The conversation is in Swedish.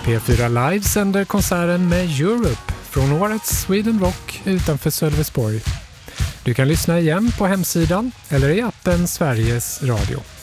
P4 Live sänder konserten med Europe från årets Sweden Rock utanför Sölvesborg. Du kan lyssna igen på hemsidan eller i appen Sveriges Radio.